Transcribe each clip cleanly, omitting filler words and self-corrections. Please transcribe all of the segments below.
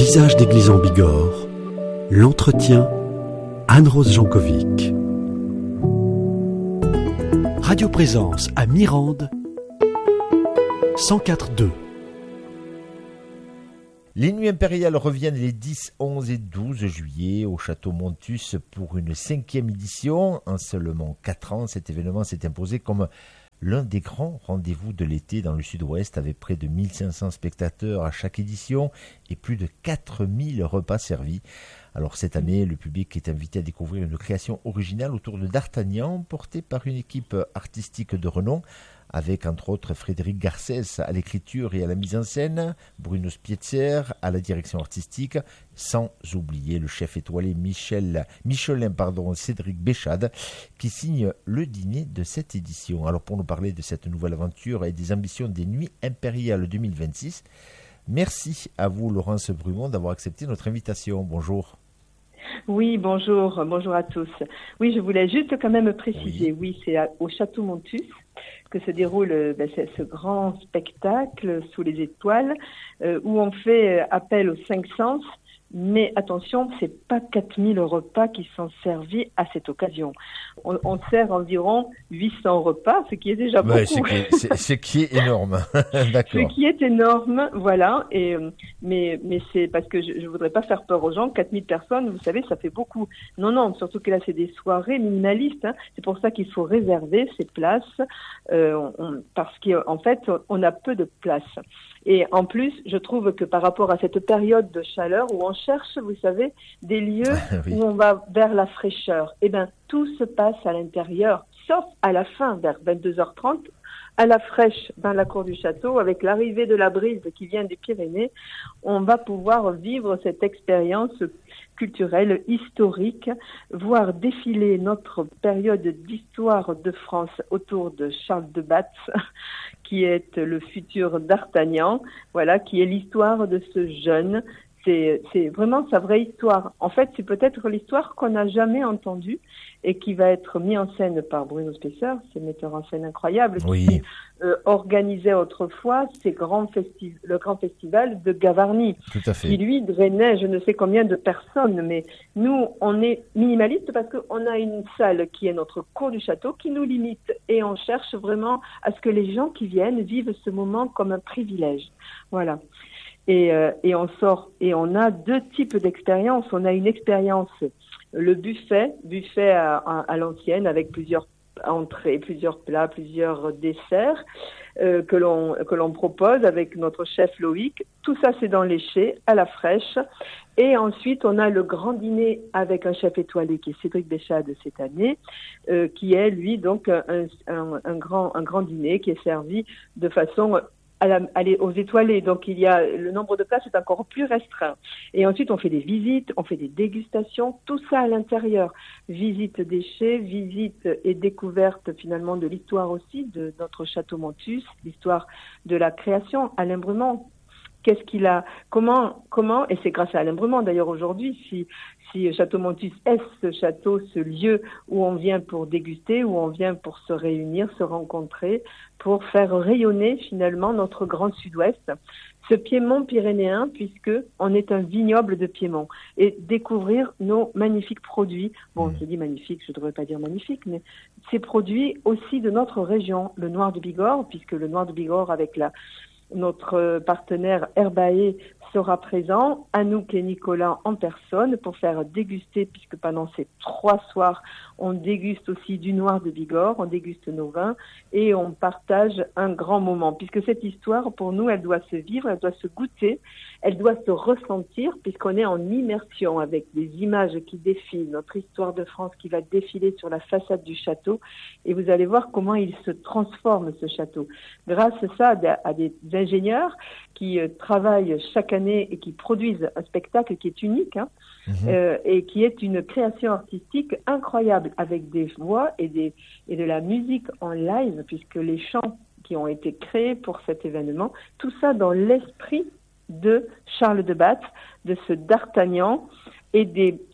Visage d'église en Bigorre, l'entretien, Anne-Rose Jankovic. Radio Présence à Mirande, 104.2. Les Nuits Impériales reviennent les 10, 11 et 12 juillet au Château Montus pour une 5e édition. En seulement 4 ans, cet événement s'est imposé comme l'un des grands rendez-vous de l'été dans le sud-ouest, avec près de 1500 spectateurs à chaque édition et plus de 4000 repas servis. Alors cette année, le public est invité à découvrir une création originale autour de D'Artagnan, portée par une équipe artistique de renom, avec entre autres Frédéric Garcès à l'écriture et à la mise en scène, Bruno Spietzer à la direction artistique, sans oublier le chef étoilé Michelin, Cédric Béchade, qui signe le dîner de cette édition. Alors pour nous parler de cette nouvelle aventure et des ambitions des Nuits Impériales 2026, merci à vous Laurence Brumont d'avoir accepté notre invitation. Bonjour. Oui, bonjour à tous. Oui, je voulais juste quand même préciser, oui c'est au Château Montus que se déroule ce grand spectacle sous les étoiles où on fait appel aux 5 sens. Mais attention, c'est pas 4000 repas qui sont servis à cette occasion. On sert environ 800 repas, ce qui est déjà beaucoup. Ce qui est énorme. D'accord. Ce qui est énorme, voilà. Et mais c'est parce que je voudrais pas faire peur aux gens. 4000 personnes, vous savez, ça fait beaucoup. Non, surtout que là, c'est des soirées minimalistes. Hein. C'est pour ça qu'il faut réserver ces places parce qu'en fait, on a peu de places. Et en plus, je trouve que par rapport à cette période de chaleur où on cherche, vous savez, des lieux oui. où on va vers la fraîcheur, eh ben tout se passe à l'intérieur, sauf à la fin, vers 22h30, à la fraîche dans la cour du château, avec l'arrivée de la brise qui vient des Pyrénées, on va pouvoir vivre cette expérience culturelle, historique, voir défiler notre période d'histoire de France autour de Charles de Batz, qui est le futur D'Artagnan, voilà, qui est l'histoire de ce jeune. C'est vraiment sa vraie histoire. En fait, c'est peut-être l'histoire qu'on n'a jamais entendue et qui va être mise en scène par Bruno Spietzer, ce metteur en scène incroyable, oui. qui organisait autrefois le grand festival de Gavarnie, qui lui drainait je ne sais combien de personnes. Mais nous, on est minimaliste parce qu'on a une salle qui est notre cour du château qui nous limite et on cherche vraiment à ce que les gens qui viennent vivent ce moment comme un privilège. Voilà. Et on sort et on a 2 types d'expériences. On a une expérience, le buffet à l'ancienne avec plusieurs entrées, plusieurs plats, plusieurs desserts que l'on propose avec notre chef Loïc. Tout ça c'est dans l'éché, à la fraîche. Et ensuite on a le grand dîner avec un chef étoilé qui est Cédric Béchade cette année, qui est lui donc un grand dîner qui est servi de façon aller aux étoilés, donc le nombre de places est encore plus restreint. Et ensuite, on fait des visites, on fait des dégustations, tout ça à l'intérieur. Visite des chais, visite et découverte finalement de l'histoire aussi de notre Château Montus, l'histoire de la création, Alain Brumont. Qu'est-ce qu'il a, comment, et c'est grâce à Alain Brumont d'ailleurs aujourd'hui, si Château Montus est ce château, ce lieu où on vient pour déguster, où on vient pour se réunir, se rencontrer, pour faire rayonner finalement notre grand sud-ouest, ce Piémont pyrénéen, puisque on est un vignoble de Piémont, et découvrir nos magnifiques produits. Bon, je dis magnifiques, je ne devrais pas dire magnifiques, mais ces produits aussi de notre région, le Noir de Bigorre, puisque le Noir de Bigorre avec notre partenaire Herbae sera présent, Anouk et Nicolas en personne pour faire déguster, puisque pendant ces 3 soirs, on déguste aussi du Noir de Bigorre, on déguste nos vins et on partage un grand moment, puisque cette histoire, pour nous, elle doit se vivre, elle doit se goûter, elle doit se ressentir, puisqu'on est en immersion avec des images qui défilent, notre histoire de France qui va défiler sur la façade du château, et vous allez voir comment il se transforme, ce château. Grâce à ça, à des ingénieurs qui travaillent chaque année et qui produisent un spectacle qui est unique, et qui est une création artistique incroyable, avec des voix et de la musique en live, puisque les chants qui ont été créés pour cet événement, tout ça dans l'esprit de Charles de Batz, de ce D'Artagnan et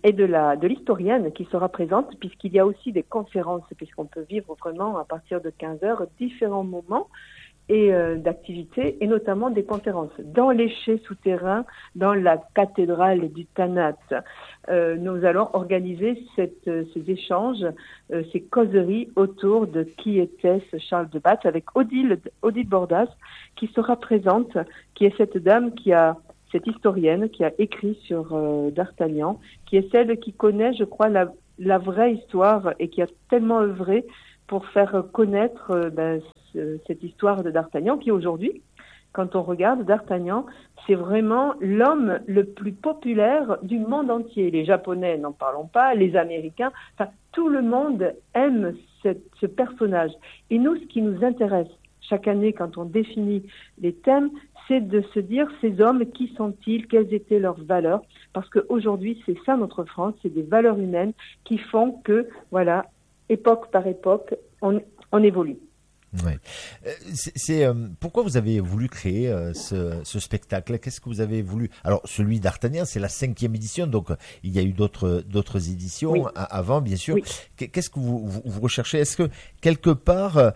de l'historienne qui sera présente, puisqu'il y a aussi des conférences, puisqu'on peut vivre vraiment à partir de 15h différents moments et d'activités, et notamment des conférences. Dans les chais souterrains, dans la cathédrale du Tanat, nous allons organiser ces échanges, ces causeries autour de qui était ce Charles de Batz, avec Odile Bordas, qui sera présente, qui est cette dame cette historienne qui a écrit sur D'Artagnan, qui est celle qui connaît, je crois, la vraie histoire et qui a tellement œuvré pour faire connaître cette histoire de D'Artagnan, qui aujourd'hui, quand on regarde D'Artagnan, c'est vraiment l'homme le plus populaire du monde entier. Les Japonais, n'en parlons pas, les Américains, enfin, tout le monde aime ce personnage. Et nous, ce qui nous intéresse chaque année quand on définit les thèmes, c'est de se dire, ces hommes, qui sont-ils, quelles étaient leurs valeurs? Parce qu'aujourd'hui, c'est ça notre France, c'est des valeurs humaines qui font que, voilà, époque par époque, on évolue. Ouais. Pourquoi vous avez voulu créer ce spectacle? Qu'est-ce que vous avez voulu? Alors, celui d'Artagnan, c'est la 5e édition, donc il y a eu d'autres éditions avant, bien sûr. Oui. Qu'est-ce que vous recherchez? Est-ce que quelque part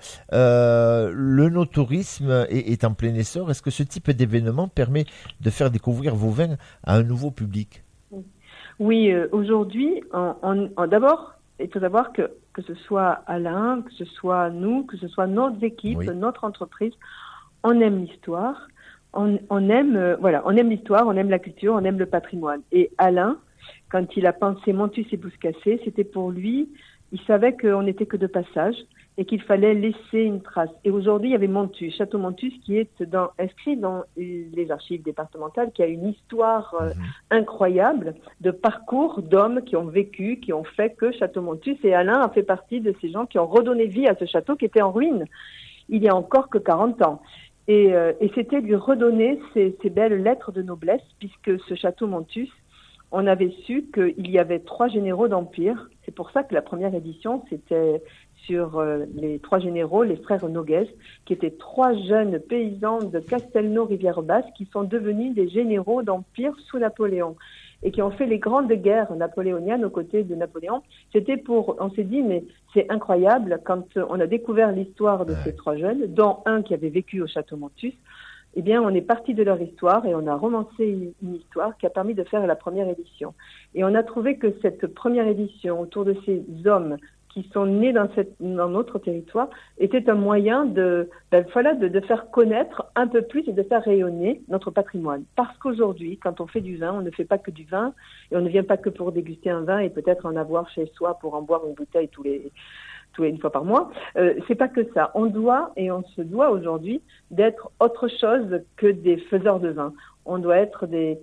le no-tourisme est en plein essor? Est-ce que ce type d'événement permet de faire découvrir vos vins à un nouveau public? Oui, aujourd'hui, d'abord, il faut savoir que ce soit Alain, que ce soit nous, que ce soit notre équipe, notre entreprise, on aime l'histoire, on aime l'histoire, on aime la culture, on aime le patrimoine. Et Alain, quand il a pensé Montus et Bouscassé, c'était pour lui, il savait qu'on n'était que de passage et qu'il fallait laisser une trace. Et aujourd'hui, il y avait Montus, Château Montus, qui est inscrit dans les archives départementales, qui a une histoire incroyable de parcours d'hommes qui ont vécu, qui ont fait que Château Montus, et Alain a fait partie de ces gens qui ont redonné vie à ce château qui était en ruine il y a encore que 40 ans. Et c'était lui redonner ces belles lettres de noblesse, puisque ce Château Montus, on avait su qu'il y avait 3 généraux d'Empire. C'est pour ça que la première édition, c'était sur les 3 généraux, les frères Noguès, qui étaient 3 jeunes paysans de Castelnau-Rivière-Basse qui sont devenus des généraux d'Empire sous Napoléon et qui ont fait les grandes guerres napoléoniennes aux côtés de Napoléon. On s'est dit, mais c'est incroyable, quand on a découvert l'histoire de ces 3 jeunes, dont un qui avait vécu au Château Montus, eh bien, on est parti de leur histoire et on a romancé une histoire qui a permis de faire la première édition. Et on a trouvé que cette première édition, autour de ces hommes qui sont nés dans notre territoire, était un moyen de faire connaître un peu plus et de faire rayonner notre patrimoine. Parce qu'aujourd'hui, quand on fait du vin, on ne fait pas que du vin et on ne vient pas que pour déguster un vin et peut-être en avoir chez soi pour en boire une bouteille une fois par mois. C'est pas que ça. On se doit aujourd'hui d'être autre chose que des faiseurs de vin. On doit être des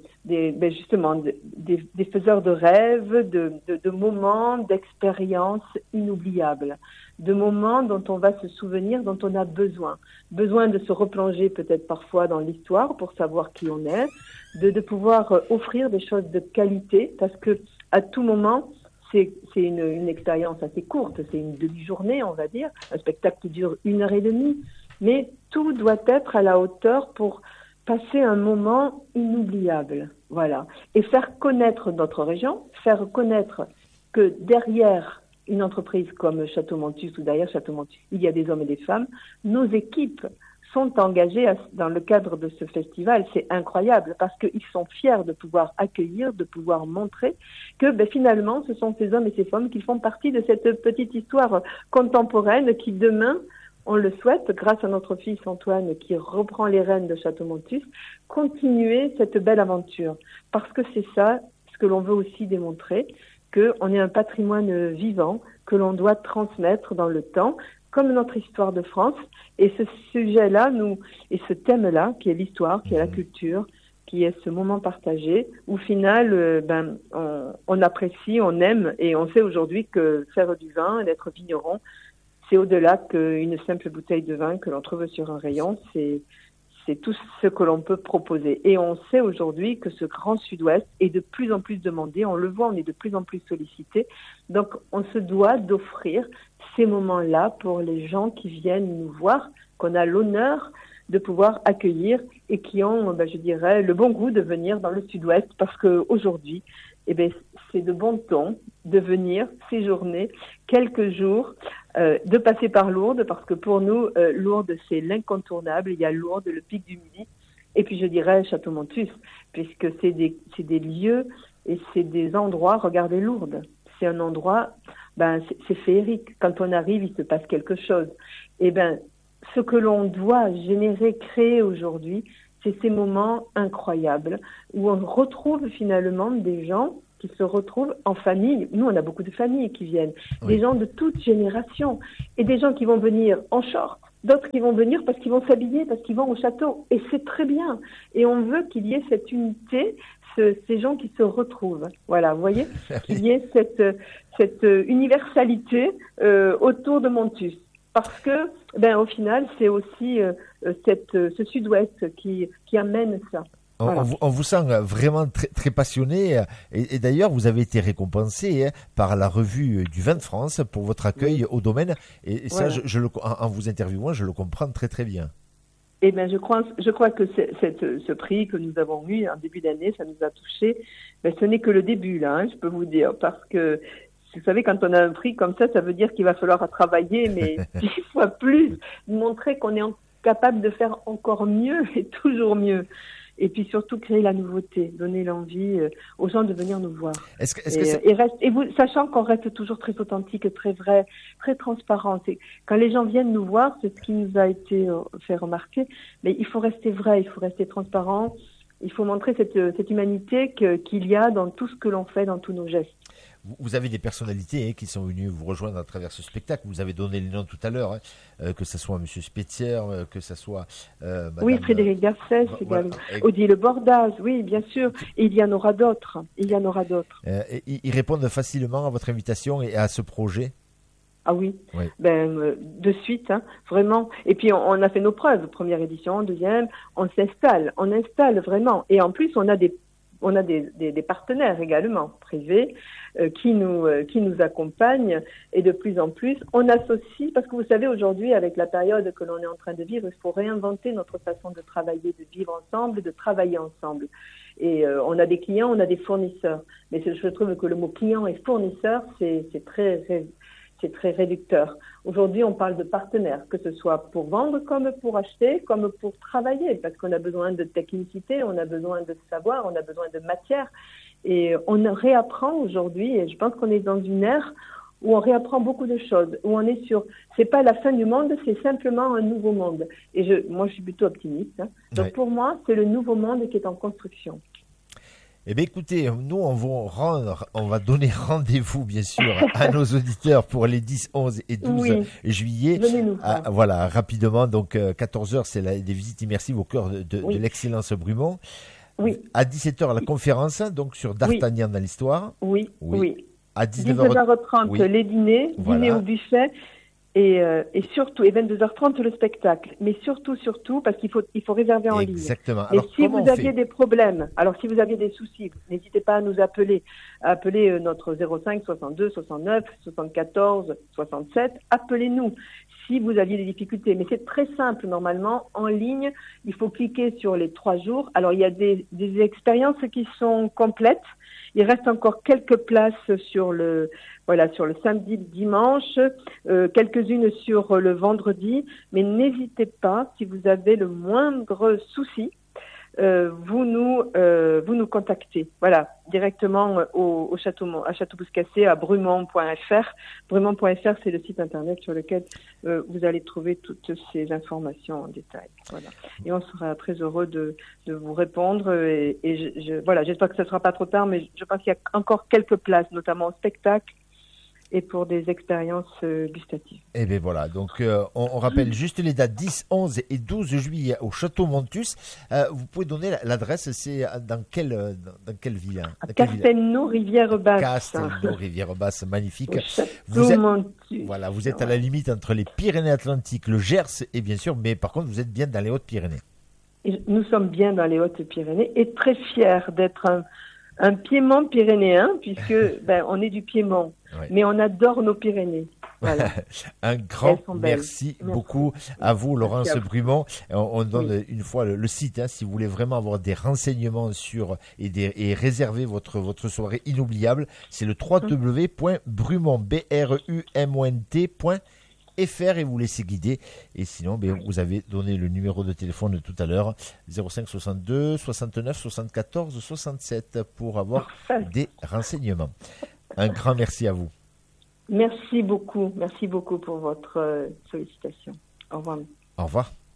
faiseurs de rêves, de moments, d'expériences inoubliables, de moments dont on va se souvenir, dont on a besoin de se replonger peut-être parfois dans l'histoire pour savoir qui on est, de pouvoir offrir des choses de qualité, parce que à tout moment, c'est une expérience assez courte, c'est une demi-journée, on va dire, un spectacle qui dure 1h30, mais tout doit être à la hauteur pour passer un moment inoubliable, voilà, et faire connaître notre région, faire connaître que derrière une entreprise comme Château Montus ou derrière Château Montus, il y a des hommes et des femmes. Nos équipes sont engagées dans le cadre de ce festival. C'est incroyable parce qu'ils sont fiers de pouvoir accueillir, de pouvoir montrer que finalement, ce sont ces hommes et ces femmes qui font partie de cette petite histoire contemporaine qui demain, on le souhaite, grâce à notre fils Antoine qui reprend les rênes de Château Montus, continuer cette belle aventure. Parce que c'est ça ce que l'on veut aussi démontrer, qu'on est un patrimoine vivant que l'on doit transmettre dans le temps, comme notre histoire de France. Et ce sujet-là, et ce thème-là, qui est l'histoire, qui est la culture, qui est ce moment partagé, où au final, on apprécie, on aime, et on sait aujourd'hui que faire du vin, d'être vigneron, c'est au-delà qu'une simple bouteille de vin que l'on trouve sur un rayon, c'est tout ce que l'on peut proposer. Et on sait aujourd'hui que ce grand sud-ouest est de plus en plus demandé, on le voit, on est de plus en plus sollicité. Donc on se doit d'offrir ces moments-là pour les gens qui viennent nous voir, qu'on a l'honneur de pouvoir accueillir et qui ont, je dirais, le bon goût de venir dans le sud-ouest parce qu'aujourd'hui, c'est de bon ton de venir séjourner quelques jours, de passer par Lourdes parce que pour nous, Lourdes, c'est l'incontournable. Il y a Lourdes, le pic du Midi, et puis je dirais Château-Montus, puisque c'est des lieux et c'est des endroits. Regardez Lourdes, c'est un endroit, c'est féerique. Quand on arrive, il se passe quelque chose. Ce que l'on doit créer aujourd'hui, c'est ces moments incroyables où on retrouve finalement des gens qui se retrouvent en famille. Nous, on a beaucoup de familles qui viennent, des gens de toutes générations, et des gens qui vont venir en short, d'autres qui vont venir parce qu'ils vont s'habiller, parce qu'ils vont au château, et c'est très bien. Et on veut qu'il y ait cette unité, ces gens qui se retrouvent. Voilà, vous voyez, qu'il y ait cette universalité autour de Montus. Parce que, au final, c'est aussi ce sud-ouest qui amène ça. Voilà. On vous sent vraiment très, très passionné et d'ailleurs vous avez été récompensé par la revue du vin de France pour votre accueil au domaine et ça, en vous interviewant, je le comprends très très bien. Je crois que ce prix que nous avons eu en début d'année, ça nous a touchés. Ce n'est que le début là, je peux vous dire, parce que vous savez, quand on a un prix comme ça veut dire qu'il va falloir travailler, mais 10 fois plus, montrer qu'on est capable de faire encore mieux et toujours mieux. Et puis surtout créer la nouveauté, donner l'envie aux gens de venir nous voir. Sachant qu'on reste toujours très authentique, très vrai, très transparent. Quand les gens viennent nous voir, c'est ce qui nous a été fait remarquer, mais il faut rester vrai, il faut rester transparent, il faut montrer cette humanité qu'il y a dans tout ce que l'on fait, dans tous nos gestes. Vous avez des personnalités qui sont venues vous rejoindre à travers ce spectacle. Vous avez donné les noms tout à l'heure, que ce soit M. Spetzier, que ce soit Madame... Oui, Frédéric Garcès, également. Odile Bordaz, oui, bien sûr. Et il y en aura d'autres. Ils répondent facilement à votre invitation et à ce projet? Ah oui, de suite, vraiment. Et puis on a fait nos preuves, première édition, deuxième, on installe vraiment. Et en plus, on a des partenaires également privés qui nous accompagnent et de plus en plus on associe, parce que vous savez aujourd'hui avec la période que l'on est en train de vivre, il faut réinventer notre façon de travailler, de vivre ensemble, de travailler ensemble. Et on a des clients, on a des fournisseurs, mais je trouve que le mot client et fournisseur c'est très réducteur. Aujourd'hui, on parle de partenaires, que ce soit pour vendre comme pour acheter, comme pour travailler, parce qu'on a besoin de technicité, on a besoin de savoir, on a besoin de matière. Et on réapprend aujourd'hui, et je pense qu'on est dans une ère où on réapprend beaucoup de choses, où on est c'est pas la fin du monde, c'est simplement un nouveau monde. Et moi, je suis plutôt optimiste. Donc pour moi, c'est le nouveau monde qui est en construction. Eh bien, écoutez, nous, on va donner rendez-vous, bien sûr, à nos auditeurs pour les 10, 11 et 12 juillet. Venez-nous. Voilà, rapidement. Donc, 14h, c'est des visites immersives au cœur de l'excellence Brumont. Oui. À 17h, la conférence, donc, sur D'Artagnan dans l'histoire. Oui. À 19h30, les dîners au buffet. Et surtout, et 22h30 le spectacle. Mais surtout, parce qu'il faut réserver en ligne. Exactement. Et si vous aviez des problèmes, si vous aviez des soucis, n'hésitez pas à nous appeler. Appelez notre 05 62 69 74 67. Appelez-nous si vous aviez des difficultés. Mais c'est très simple, normalement. En ligne, il faut cliquer sur les 3 jours. Alors, il y a des expériences qui sont complètes. Il reste encore quelques places sur le samedi, le dimanche, quelques-unes sur le vendredi, mais n'hésitez pas, si vous avez le moindre souci, vous nous contactez. Voilà, directement à Château-Bouscassé, à brumont.fr. Brumont.fr, c'est le site internet sur lequel vous allez trouver toutes ces informations en détail. Voilà. Et on sera très heureux de vous répondre. Et j'espère que ce ne sera pas trop tard, mais je pense qu'il y a encore quelques places, notamment au spectacle et pour des expériences gustatives. Et bien voilà, donc on rappelle juste les dates 10, 11 et 12 juillet au Château Montus. Vous pouvez donner l'adresse, c'est dans quelle ville? À Castelnau-Rivière-Basse. Castelnau-Rivière-Basse, magnifique. Vous êtes à la limite entre les Pyrénées-Atlantiques, le Gers et bien sûr, mais par contre vous êtes bien dans les Hautes-Pyrénées. Nous sommes bien dans les Hautes-Pyrénées et très fiers d'être un Piémont pyrénéen puisque on est du Piémont, mais on adore nos Pyrénées. Voilà. Un grand merci beaucoup à vous, Laurence Brumont. On donne une fois le site, si vous voulez vraiment avoir des renseignements sur et réserver votre soirée inoubliable. C'est le www.brumont.fr et vous laissez guider. Et sinon, vous avez donné le numéro de téléphone tout à l'heure, 05 62 69 74 67 pour avoir des renseignements. Un grand merci à vous. Merci beaucoup pour votre sollicitation. Au revoir. Au revoir.